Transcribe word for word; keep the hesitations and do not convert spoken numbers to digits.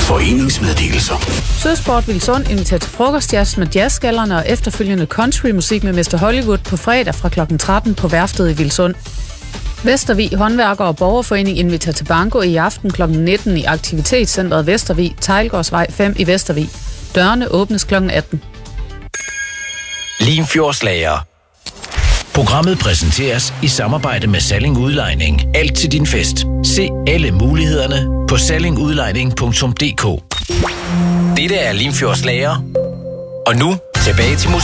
Foreningsmeddelelser. Søsport Vilsund inviterer til frokostjazz med jazzskallerne og efterfølgende countrymusik med mister Hollywood på fredag fra klokken tretten på værftet i Vilsund. Vestervig Håndværker og Borgerforening inviterer til banko i aften klokken nitten i Aktivitetscentret Vestervig, Teglgårdsvej fem i Vestervig. Dørene åbnes klokken atten. Limfjordslager. Programmet præsenteres i samarbejde med Salling Udlejning. Alt til din fest. Se alle mulighederne på salling udlejning punktum d k. Dette er Limfjordslager. Og nu tilbage til musik.